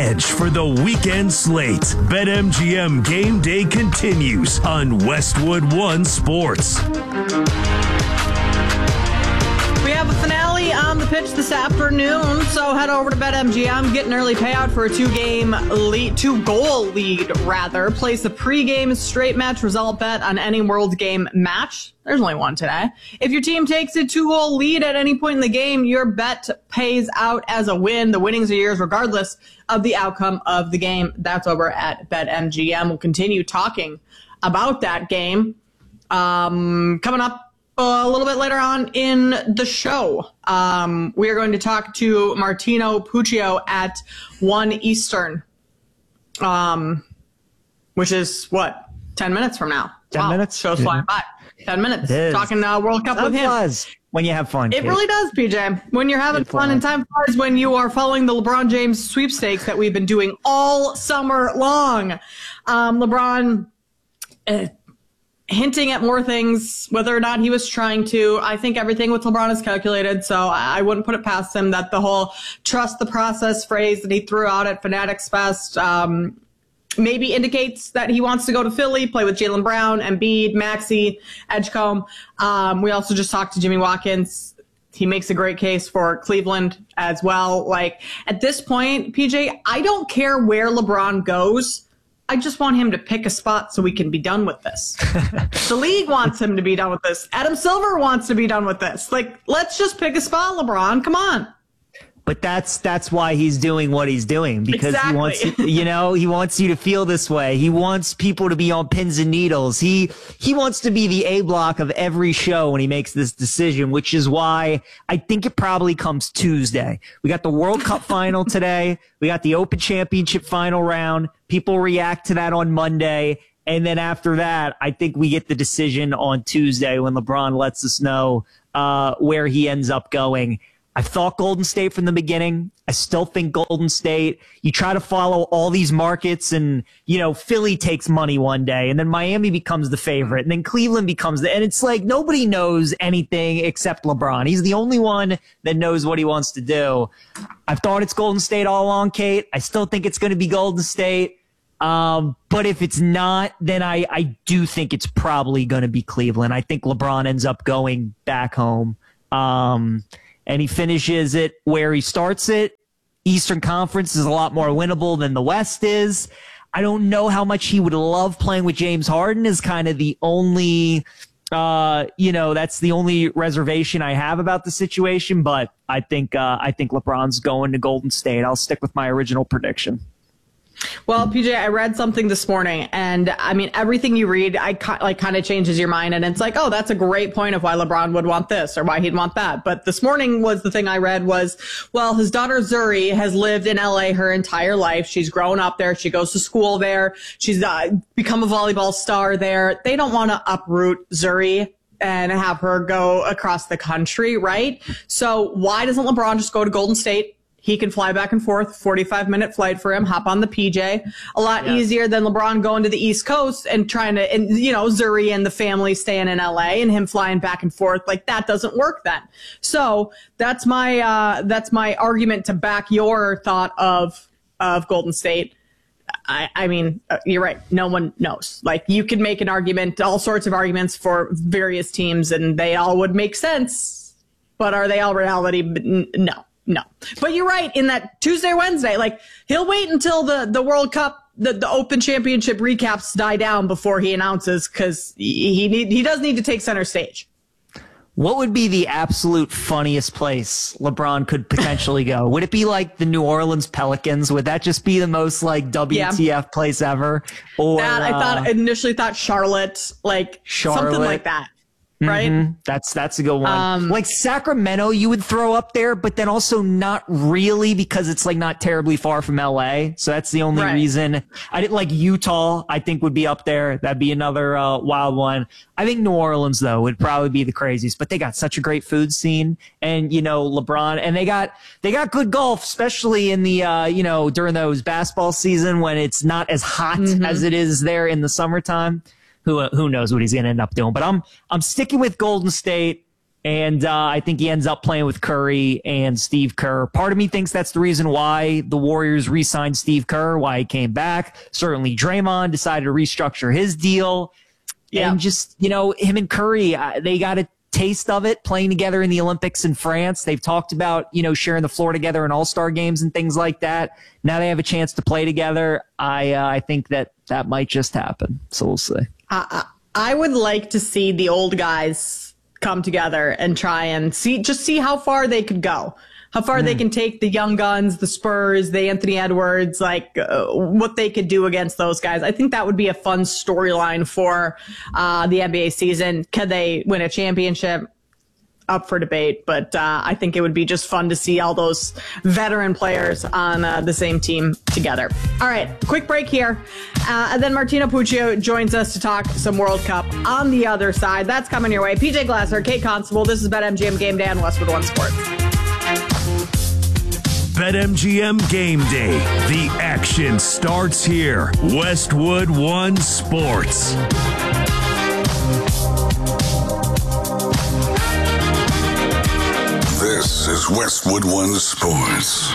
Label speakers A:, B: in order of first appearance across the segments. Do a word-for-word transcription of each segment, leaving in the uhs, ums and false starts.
A: edge for the weekend slate. BetMGM Game Day continues on Westwood One Sports.
B: We have a finale on the pitch this afternoon, so head over to BetMGM, get an early payout for a two-game lead, two-goal lead, rather. Place a pregame straight match result bet on any World Game match. There's only one today. If your team takes a two-goal lead at any point in the game, your bet pays out as a win. The winnings are yours regardless of the outcome of the game. That's over at BetMGM. We'll continue talking about that game um, coming up a little bit later on in the show. Um, we are going to talk to Martino Puccio at one Eastern, um, which is, what, ten minutes from now?
C: ten
B: wow,
C: minutes?
B: Show's flying by. ten minutes. Talking uh, World Cup
C: Time
B: with him.
C: flies when you have fun.
B: It
C: kid.
B: really does, P J. When you're having
C: It
B: fun,
C: flies.
B: and time flies when you are following the LeBron James sweepstakes that we've been doing all summer long. Um, LeBron uh, hinting at more things, whether or not he was trying to. I think everything with LeBron is calculated, so I, I wouldn't put it past him that the whole trust the process phrase that he threw out at Fanatics Fest um, maybe indicates that he wants to go to Philly, play with Jaylen Brown, Embiid, Maxey, Edgecombe. Um, we also just talked to Jimmy Watkins. He makes a great case for Cleveland as well. Like, at this point, P J, I don't care where LeBron goes. I just want him to pick a spot so we can be done with this. The league wants him to be done with this. Adam Silver wants to be done with this. Like, let's just pick a spot, LeBron. Come on.
C: But that's that's why he's doing what he's doing, because
B: Exactly.
C: he wants you know he wants you to feel this way. He wants people to be on pins and needles. He he wants to be the A block of every show when he makes this decision, which is why I think it probably comes Tuesday. We got the World Cup final today. We got the Open Championship final round. People react to that on Monday. And then after that, I think we get the decision on Tuesday when LeBron lets us know uh, where he ends up going. I thought Golden State from the beginning. I still think Golden State. You try to follow all these markets and, you know, Philly takes money one day and then Miami becomes the favorite and then Cleveland becomes the, and it's like nobody knows anything except LeBron. He's the only one that knows what he wants to do. I've thought it's Golden State all along, Kate. I still think it's going to be Golden State. Um, but if it's not, then I, I do think it's probably going to be Cleveland. I think LeBron ends up going back home. Um, and he finishes it where he starts it. Eastern Conference is a lot more winnable than the West is. I don't know how much he would love playing with James Harden is kind of the only, uh, you know, that's the only reservation I have about the situation. But I think, uh, I think LeBron's going to Golden State. I'll stick with my original prediction.
B: Well, P J, I read something this morning, and I mean, everything you read, I like kind of changes your mind, and it's like, oh, that's a great point of why LeBron would want this or why he'd want that. But this morning was the thing I read was, well, his daughter Zuri has lived in L A her entire life. She's grown up there. She goes to school there. She's uh, become a volleyball star there. They don't want to uproot Zuri and have her go across the country, right? So why doesn't LeBron just go to Golden State? He can fly back and forth, forty-five minute flight for him, hop on the P J. A lot yeah. easier than LeBron going to the East Coast and trying to, and you know, Zuri and the family staying in L A and him flying back and forth. Like, that doesn't work then. So that's my, uh, that's my argument to back your thought of, of Golden State. I, I mean, uh, you're right. No one knows. Like, you could make an argument, all sorts of arguments for various teams, and they all would make sense. But are they all reality? No. No, but you're right in that Tuesday, Wednesday, like, he'll wait until the, the World Cup, the, the Open Championship recaps die down before he announces, because he, he need, he does need to take center stage.
C: What would be the absolute funniest place LeBron could potentially go? Would it be like the New Orleans Pelicans? Would that just be the most like W T F yeah. place ever? Or
B: that I thought
C: uh,
B: initially thought Charlotte, like
C: Charlotte.
B: something like that. Right.
C: Mm-hmm. That's that's a good one.
B: Um,
C: like Sacramento, you would throw up there, but then also not really because it's like not terribly far from L A. So that's the only
B: right.
C: reason. I didn't like Utah. I think would be up there. That'd be another uh, wild one. I think New Orleans though would probably be the craziest. But they got such a great food scene, and you know LeBron, and they got they got good golf, especially in the uh, you know during those basketball season when it's not as hot mm-hmm. as it is there in the summertime. Who uh, who knows what he's going to end up doing? But I'm I'm sticking with Golden State. And uh, I think he ends up playing with Curry and Steve Kerr. Part of me thinks that's the reason why the Warriors re-signed Steve Kerr, why he came back. Certainly Draymond decided to restructure his deal. Yeah. And just, you know, him and Curry, uh, they got a taste of it playing together in the Olympics in France. They've talked about, you know, sharing the floor together in all-star games and things like that. Now they have a chance to play together. I uh, I think that that might just happen. So we'll see.
B: Uh, I would like to see the old guys come together and try and see, just see how far they could go, how far mm. they can take the young guns, the Spurs, the Anthony Edwards, like uh, what they could do against those guys. I think that would be a fun storyline for uh, the N B A season. Could they win a championship? Up for debate, but uh, I think it would be just fun to see all those veteran players on uh, the same team together. All right, quick break here. Uh, and then Martina Puccio joins us to talk some World Cup on the other side. That's coming your way. P J Glasser, Kate Constable. This is BetMGM Game Day on Westwood One Sports.
A: BetMGM Game Day. The action starts here. Westwood One Sports.
D: This is Westwood One Sports.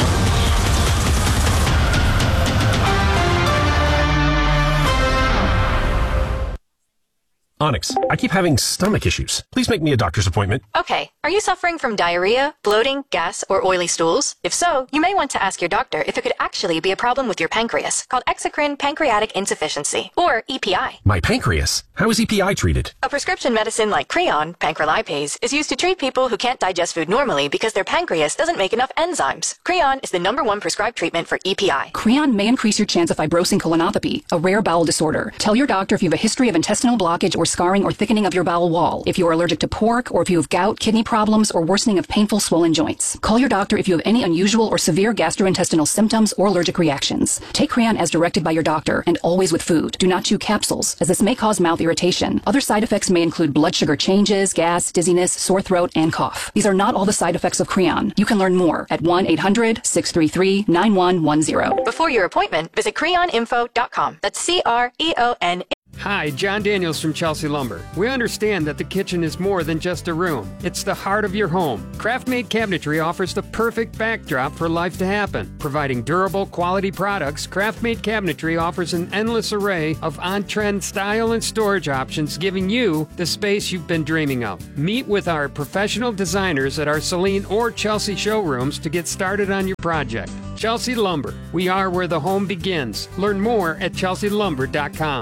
E: Onyx, I keep having stomach issues. Please make me a doctor's appointment.
F: Okay. Are you suffering from diarrhea, bloating, gas, or oily stools? If so, you may want to ask your doctor if it could actually be a problem with your pancreas, called exocrine pancreatic insufficiency, or E P I.
E: My pancreas? How is E P I treated?
F: A prescription medicine like Creon, pancrelipase, is used to treat people who can't digest food normally because their pancreas doesn't make enough enzymes. Creon is the number one prescribed treatment for E P I.
G: Creon may increase your chance of fibrosing colonopathy, a rare bowel disorder. Tell your doctor if you have a history of intestinal blockage or scarring or thickening of your bowel wall, if you are allergic to pork, or if you have gout, kidney problems, or worsening of painful swollen joints. Call your doctor if you have any unusual or severe gastrointestinal symptoms or allergic reactions. Take Creon as directed by your doctor, and always with food. Do not chew capsules, as this may cause mouth irritation. Other side effects may include blood sugar changes, gas, dizziness, sore throat, and cough. These are not all the side effects of Creon. You can learn more at one eight hundred six three three nine one one zero.
F: Before your appointment, visit creon info dot com. That's C R E O N.
H: Hi, John Daniels from Chelsea Lumber. We understand that the kitchen is more than just a room. It's the heart of your home. Craft-made cabinetry offers the perfect backdrop for life to happen. Providing durable, quality products, Craft-made cabinetry offers an endless array of on-trend style and storage options, giving you the space you've been dreaming of. Meet with our professional designers at our Saline or Chelsea showrooms to get started on your project. Chelsea Lumber. We are where the home begins. Learn more at chelsea lumber dot com.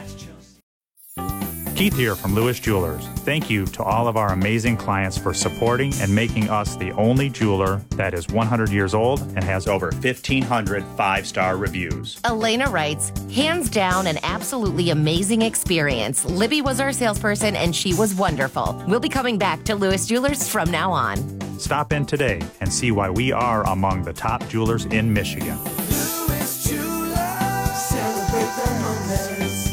I: Keith here from Lewis Jewelers. Thank you to all of our amazing clients for supporting and making us the only jeweler that is one hundred years old and has over fifteen hundred five-star reviews.
J: Elena writes, hands down, an absolutely amazing experience. Libby was our salesperson and she was wonderful. We'll be coming back to Lewis Jewelers from now on.
I: Stop in today and see why we are among the top jewelers in Michigan.
K: Lewis Jewelers, celebrate the moments.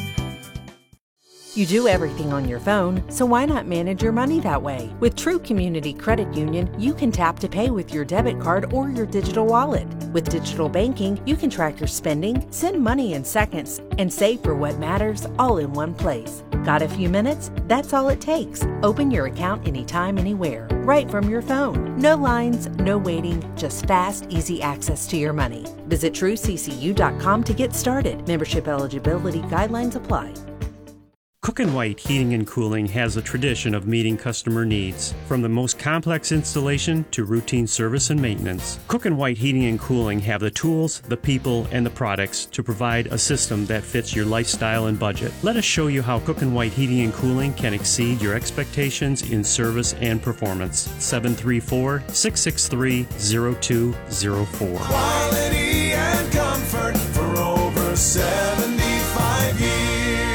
L: You do everything on your phone, so why not manage your money that way? With True Community Credit Union, you can tap to pay with your debit card or your digital wallet. With digital banking, you can track your spending, send money in seconds, and save for what matters all in one place. Got a few minutes? That's all it takes. Open your account anytime, anywhere, right from your phone. No lines, no waiting, just fast, easy access to your money. Visit true c c u dot com to get started. Membership eligibility guidelines apply.
M: Cook and White Heating and Cooling has a tradition of meeting customer needs. From the most complex installation to routine service and maintenance, Cook and White Heating and Cooling have the tools, the people, and the products to provide a system that fits your lifestyle and budget. Let us show you how Cook and White Heating and Cooling can exceed your expectations in service and performance. seven three four, six six three, zero two zero four.
K: Quality and comfort for over seventy-five years.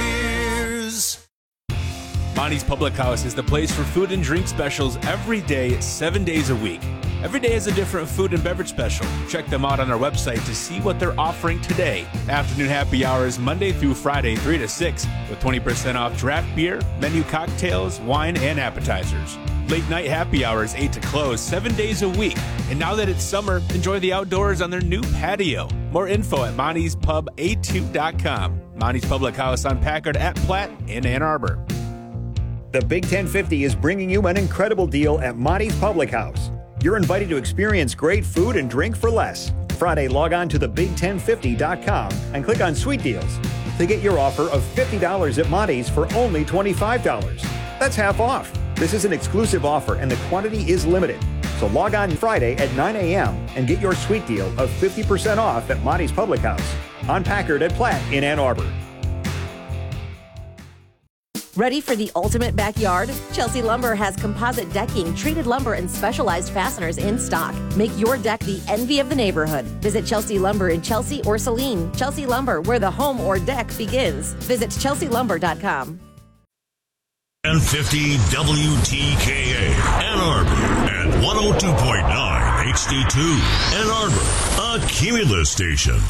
N: Monty's Public House is the place for food and drink specials every day, seven days a week. Every day is a different food and beverage special. Check them out on our website to see what they're offering today. Afternoon happy hours Monday through Friday, three to six, with twenty percent off draft beer, menu cocktails, wine, and appetizers. Late night happy hours, eight to close, seven days a week. And now that it's summer, enjoy the outdoors on their new patio. More info at monty's pub a two dot com. Monty's Public House on Packard at Platt in Ann Arbor.
O: The Big Ten fifty is bringing you an incredible deal at Monty's Public House. You're invited to experience great food and drink for less. Friday, log on to the big ten fifty dot com and click on Sweet Deals to get your offer of fifty dollars at Monty's for only twenty-five dollars. That's half off. This is an exclusive offer and the quantity is limited. So log on Friday at nine a.m. and get your sweet deal of fifty percent off at Monty's Public House on Packard at Platt in Ann Arbor.
P: Ready for the ultimate backyard? Chelsea Lumber has composite decking, treated lumber, and specialized fasteners in stock. Make your deck the envy of the neighborhood. Visit Chelsea Lumber in Chelsea or Saline. Chelsea Lumber, where the home or deck begins. Visit chelsea lumber dot com.
Q: ten fifty W T K A, Ann Arbor, and one oh two point nine H D two, Ann Arbor, a Cumulus station.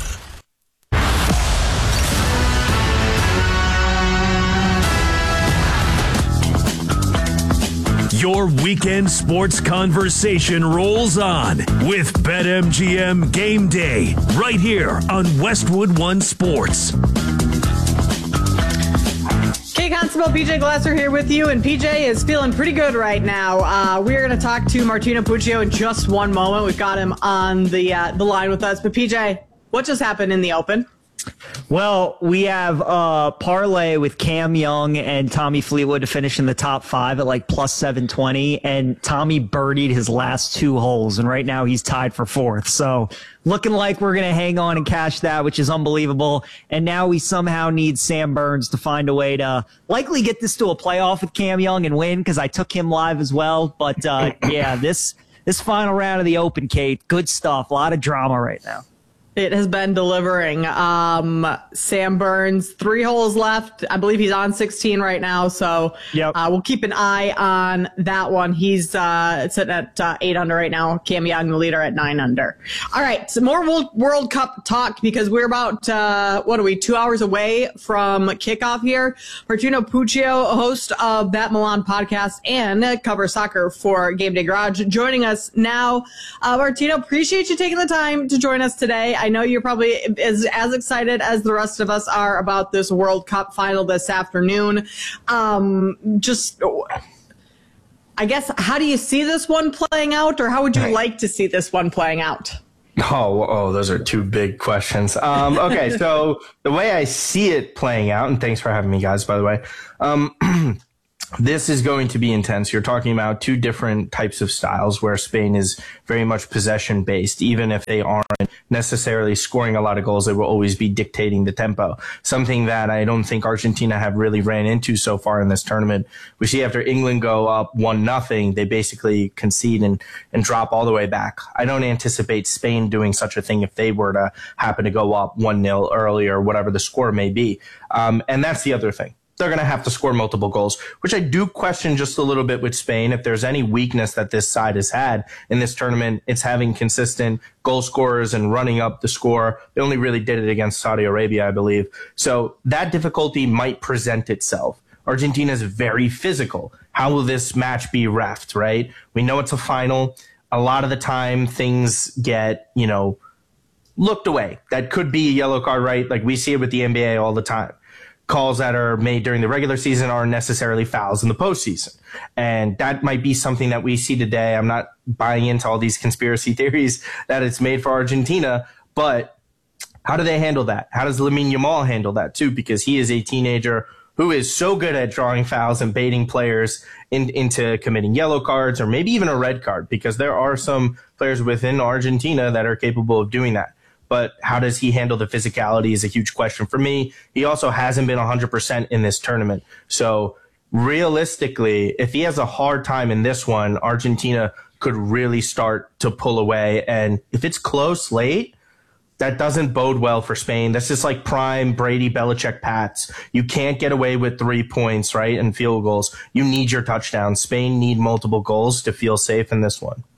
A: Your weekend sports conversation rolls on with BetMGM Game Day right here on Westwood One Sports.
B: K Constable, P J Glasser here with you, and P J is feeling pretty good right now. Uh, we're going to talk to Martino Puccio in just one moment. We've got him on the uh, the line with us. But P J, what just happened in the Open?
C: Well, we have a parlay with Cam Young and Tommy Fleetwood to finish in the top five at like plus seven twenty, and Tommy birdied his last two holes, and right now he's tied for fourth. So looking like we're going to hang on and cash that, which is unbelievable. And now we somehow need Sam Burns to find a way to likely get this to a playoff with Cam Young and win, because I took him live as well. But uh, yeah, this this final round of the Open, Kate, good stuff. A lot of drama right now.
B: It has been delivering. Um, Sam Burns, three holes left. I believe he's on sixteen right now. So yep. uh, we'll keep an eye on that one. He's uh, sitting at uh, eight under right now. Cam Young, the leader, at nine under. All right. So more World, World Cup talk, because we're about, uh, what are we, two hours away from kickoff here. Martino Puccio, host of that Milan podcast and uh, covers soccer for Game Day Garage, joining us now. Uh, Martino, appreciate you taking the time to join us today. I know you're probably as, as excited as the rest of us are about this World Cup final this afternoon. Um, just, I guess, how do you see this one playing out, or how would you right. like to see this one playing out?
R: Oh, oh, those are two big questions. Um, okay, so the way I see it playing out, and thanks for having me, guys, by the way. Um, This is going to be intense. You're talking about two different types of styles, where Spain is very much possession based. Even if they aren't necessarily scoring a lot of goals, they will always be dictating the tempo. Something that I don't think Argentina have really ran into so far in this tournament. We see after England go up one nothing, they basically concede and, and drop all the way back. I don't anticipate Spain doing such a thing if they were to happen to go up one nil early or whatever the score may be. Um, and that's the other thing. They're going to have to score multiple goals, which I do question just a little bit with Spain. If there's any weakness that this side has had in this tournament, it's having consistent goal scorers and running up the score. They only really did it against Saudi Arabia, I believe. So that difficulty might present itself. Argentina is very physical. How will this match be reffed, right? We know it's a final. A lot of the time things get, you know, looked away. That could be a yellow card, right? Like we see it with the N B A all the time. Calls that are made during the regular season aren't necessarily fouls in the postseason. And that might be something that we see today. I'm not buying into all these conspiracy theories that it's made for Argentina, but how do they handle that? How does Lamine Yamal handle that too? Because he is a teenager who is so good at drawing fouls and baiting players in, into committing yellow cards or maybe even a red card, because there are some players within Argentina that are capable of doing that. But how does he handle the physicality is a huge question for me. He also hasn't been one hundred percent in this tournament. So realistically, if he has a hard time in this one, Argentina could really start to pull away. And if it's close late, that doesn't bode well for Spain. That's just like prime Brady Belichick Pats. You can't get away with three points, right, and field goals. You need your touchdowns. Spain need multiple goals to feel safe in this one.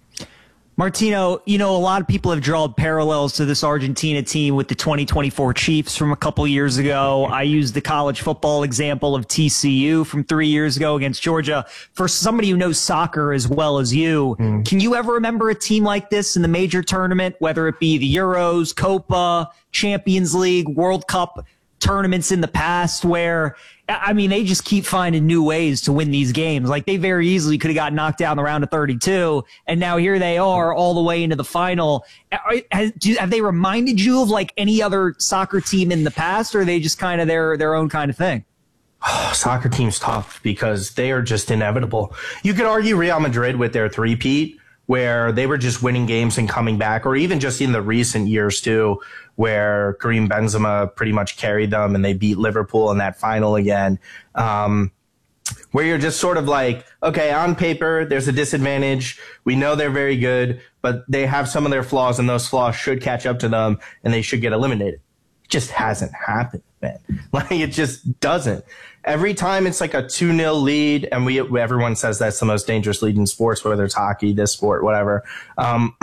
C: Martino, you know, a lot of people have drawn parallels to this Argentina team with the twenty twenty-four Chiefs from a couple years ago. I used the college football example of T C U from three years ago against Georgia. For somebody who knows soccer as well as you, mm. can you ever remember a team like this in the major tournament, whether it be the Euros, Copa, Champions League, World Cup tournaments in the past where, I mean, they just keep finding new ways to win these games. Like they very easily could have got knocked out in the round of thirty-two. And now here they are all the way into the final. Has, do, have they reminded you of like any other soccer team in the past, or are they just kind of their, their own kind of thing?
R: Oh, soccer team's tough because they are just inevitable. You could argue Real Madrid with their three-peat, where they were just winning games and coming back, or even just in the recent years too, where Karim Benzema pretty much carried them and they beat Liverpool in that final again. Um, where you're just sort of like, okay, on paper, there's a disadvantage. We know they're very good, but they have some of their flaws, and those flaws should catch up to them and they should get eliminated. It just hasn't happened, man. Like, it just doesn't. Every time it's like a two nil lead, and we everyone says that's the most dangerous lead in sports, whether it's hockey, this sport, whatever, um,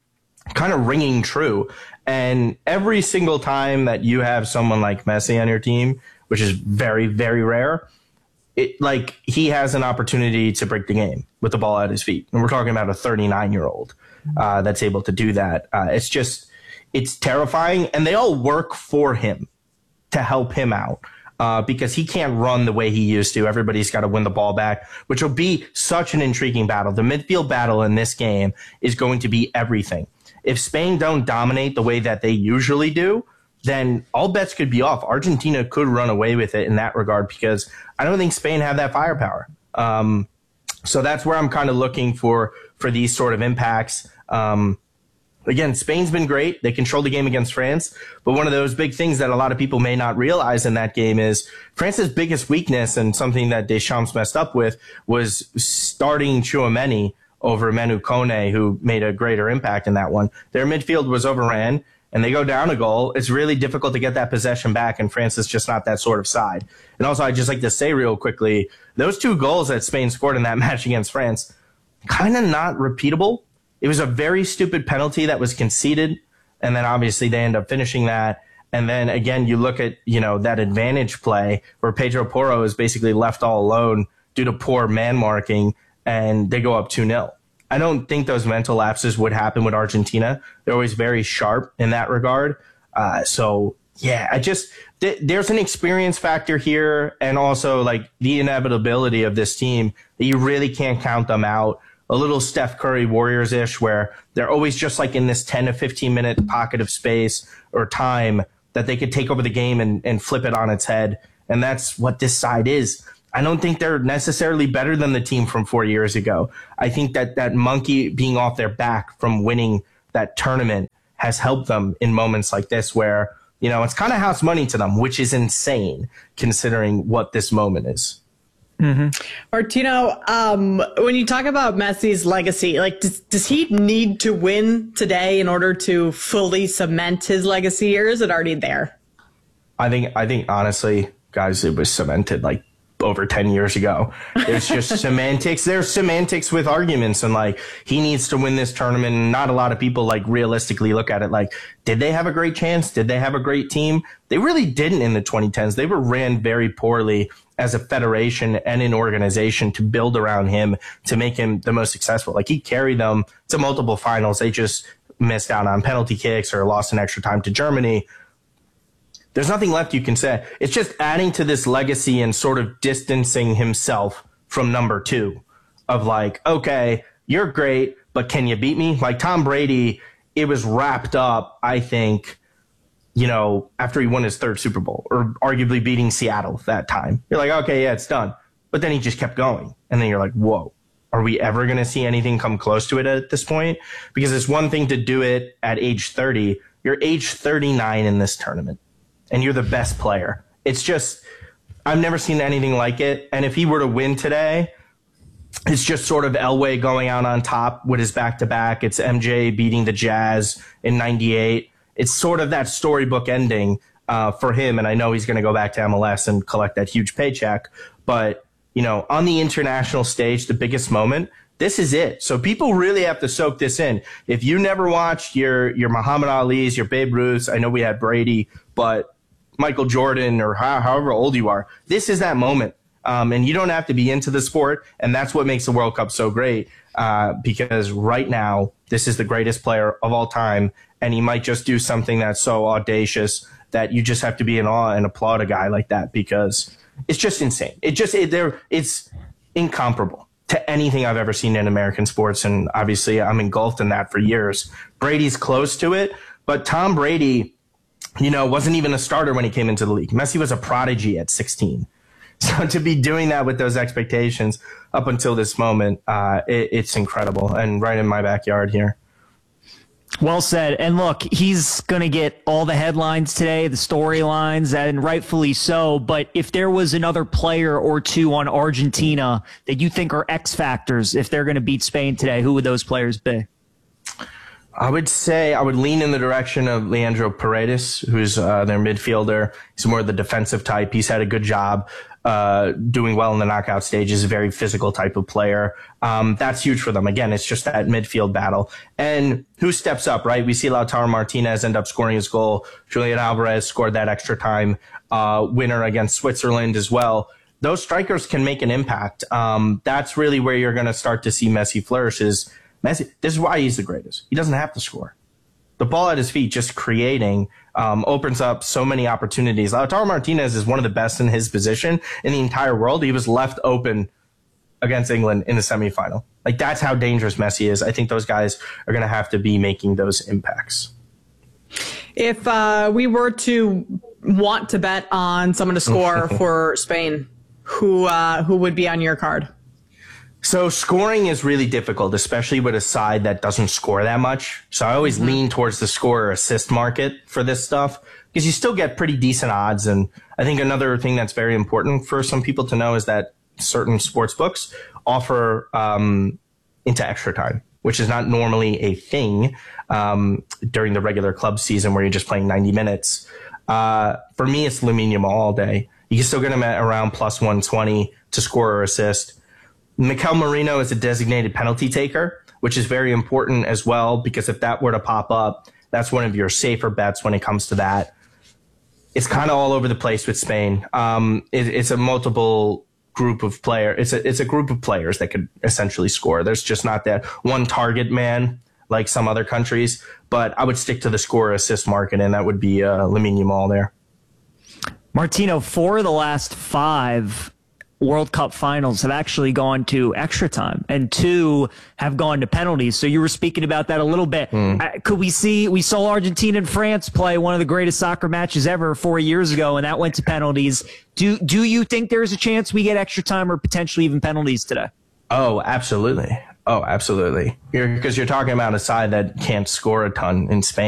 R: kind of ringing true. And every single time that you have someone like Messi on your team, which is very, very rare, it like he has an opportunity to break the game with the ball at his feet. And we're talking about a thirty-nine-year-old uh, that's able to do that. Uh, it's just, it's terrifying. And they all work for him to help him out. Uh, because he can't run the way he used to. Everybody's got to win the ball back, which will be such an intriguing battle. The midfield battle in this game is going to be everything. If Spain don't dominate the way that they usually do, then all bets could be off. Argentina could run away with it in that regard because I don't think Spain have that firepower. Um, so that's where I'm kind of looking for for these sort of impacts. Um, Again, Spain's been great. They controlled the game against France. But one of those big things that a lot of people may not realize in that game is France's biggest weakness, and something that Deschamps messed up with, was starting Tchouaméni over Manu Kone, who made a greater impact in that one. Their midfield was overran, and they go down a goal. It's really difficult to get that possession back, and France is just not that sort of side. And also, I'd just like to say real quickly, those two goals that Spain scored in that match against France, kind of not repeatable. It was a very stupid penalty that was conceded, and then obviously they end up finishing that. And then again, you look at, you know, that advantage play where Pedro Porro is basically left all alone due to poor man marking, and they go up two nil. I don't think those mental lapses would happen with Argentina. They're always very sharp in that regard. Uh, so yeah, I just th- there's an experience factor here, and also like the inevitability of this team that you really can't count them out. A little Steph Curry Warriors-ish, where they're always just like in this ten to fifteen minute pocket of space or time that they could take over the game and, and flip it on its head. And that's what this side is. I don't think they're necessarily better than the team from four years ago. I think that that monkey being off their back from winning that tournament has helped them in moments like this where, you know, it's kind of house money to them, which is insane considering what this moment is.
B: Mm-hmm. Martino, um, when you talk about Messi's legacy, like, does, does he need to win today in order to fully cement his legacy, or is it already there?
R: I think, I think honestly, guys, it was cemented like over ten years ago. It's just semantics. There's semantics with arguments, and like, he needs to win this tournament. And not a lot of people like realistically look at it like, did they have a great chance? Did they have a great team? They really didn't in the twenty tens. They were ran very poorly as a federation and an organization to build around him to make him the most successful. Like, he carried them to multiple finals. They just missed out on penalty kicks or lost in extra time to Germany. There's nothing left you can say. It's just adding to this legacy and sort of distancing himself from number two of like, okay, you're great, but can you beat me? Like Tom Brady, it was wrapped up, I think, you know, after he won his third Super Bowl, or arguably beating Seattle that time. You're like, okay, yeah, it's done. But then he just kept going. And then you're like, whoa, are we ever going to see anything come close to it at this point? Because it's one thing to do it at age thirty. You're age thirty-nine in this tournament, and you're the best player. It's just, I've never seen anything like it. And if he were to win today, it's just sort of Elway going out on top with his back-to-back. It's M J beating the Jazz in ninety-eight. It's sort of that storybook ending uh, for him. And I know he's going to go back to M L S and collect that huge paycheck. But, you know, on the international stage, the biggest moment, this is it. So people really have to soak this in. If you never watched your, your Muhammad Ali's, your Babe Ruth's, I know we had Brady, but Michael Jordan, or how, however old you are, this is that moment. Um, and you don't have to be into the sport. And that's what makes the World Cup so great, uh, because right now, this is the greatest player of all time. And he might just do something that's so audacious that you just have to be in awe and applaud a guy like that because it's just insane. It just it, there it's incomparable to anything I've ever seen in American sports, and obviously I'm engulfed in that for years. Brady's close to it, but Tom Brady, you know, wasn't even a starter when he came into the league. Messi was a prodigy at sixteen. So to be doing that with those expectations up until this moment, uh, it, it's incredible, and right in my backyard here.
C: Well said. And look, he's going to get all the headlines today, the storylines, and rightfully so. But if there was another player or two on Argentina that you think are X factors if they're going to beat Spain today, who would those players be?
R: I would say I would lean in the direction of Leandro Paredes, who's uh, their midfielder. He's more of the defensive type. He's had a good job uh, doing well in the knockout stages, a very physical type of player. Um, that's huge for them. Again, it's just that midfield battle. And who steps up, right? We see Lautaro Martinez end up scoring his goal. Julian Alvarez scored that extra time uh, winner against Switzerland as well. Those strikers can make an impact. Um, that's really where you're going to start to see Messi flourish is Messi, this is why he's the greatest. He doesn't have to score. The ball at his feet, just creating, um, opens up so many opportunities. Lautaro Martinez is one of the best in his position in the entire world. He was left open against England in the semifinal. Like, that's how dangerous Messi is. I think those guys are going to have to be making those impacts.
B: If uh, we were to want to bet on someone to score for Spain, who uh, who would be on your card?
R: So scoring is really difficult, especially with a side that doesn't score that much. So I always mm-hmm. lean towards the scorer assist market for this stuff because you still get pretty decent odds. And I think another thing that's very important for some people to know is that certain sports books offer um, into extra time, which is not normally a thing um, during the regular club season where you're just playing ninety minutes. Uh, for me, it's Lamine Yamal all day. You can still get him at around plus one twenty to score or assist. Mikel Merino is a designated penalty taker, which is very important as well, because if that were to pop up, that's one of your safer bets when it comes to that. It's kind of all over the place with Spain. Um, it, it's a multiple group of player. It's a, it's a group of players that could essentially score. There's just not that one target man like some other countries, but I would stick to the score assist market, and that would be uh, Lamine Yamal there.
C: Martino, four of the last five World Cup finals have actually gone to extra time, and two have gone to penalties. So you were speaking about that a little bit. Mm. Uh, could we see, we saw Argentina and France play one of the greatest soccer matches ever four years ago, and that went to penalties. Do, do you think there's a chance we get extra time or potentially even penalties today?
R: Oh, absolutely. Oh, absolutely. Because you're, you're talking about a side that can't score a ton in Spain.